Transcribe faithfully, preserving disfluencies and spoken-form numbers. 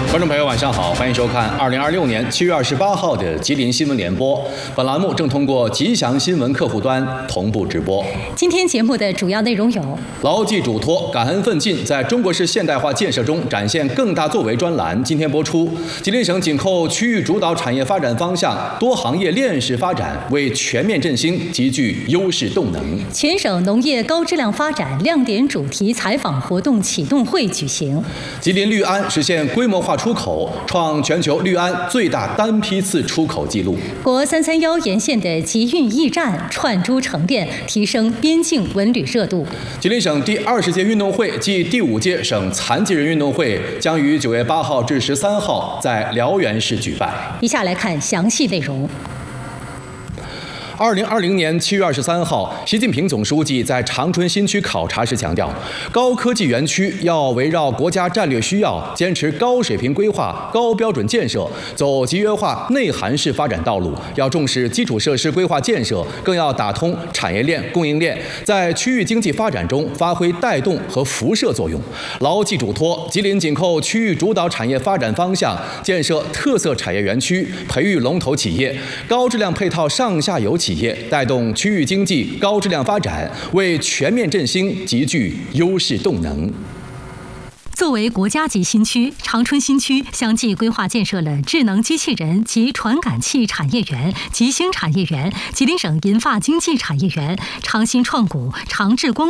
观众朋友，晚上好，欢迎收看二零二六年七月二十八号的吉林新闻联播。本栏目正通过吉祥新闻客户端同步直播。 今天节目的主要内容有： 牢记嘱托，感恩奋进，在中国式现代化建设中展现更大作为专栏今天播出。吉林省紧扣区域主导产业发展方向，多行业链式发展，为全面振兴极具优势动能。 全省农业高质量发展亮点主题采访活动启动会举行。 吉林绿安实现规模化出口，创全球绿安最大单批次出口纪录。 国三三幺沿线的集运驿站串珠成店，提升边境文旅热度。 吉林省第二十届运动会暨第五届省残疾人运动会将于九月八号至十三号在辽源市举办。 以下来看详细内容。 二零二零年七月二十三号，习近平总书记在长春新区考察时强调，高科技园区要围绕国家战略需要，坚持高水平规划、高标准建设，走集约化内涵式发展道路。要重视基础设施规划建设，更要打通产业链、供应链，在区域经济发展中发挥带动和辐射作用。牢记嘱托，吉林紧扣区域主导产业发展方向，建设特色产业园区，培育龙头企业，高质量配套上下游企业。企业带动区域经济高质量发展，为全面振兴极具优势动能。 作为国家级新区，长春新区相继规划建设了智能机器人及传感器产业园、吉星产业园、吉林省银发经济产业园、长新创谷、长智光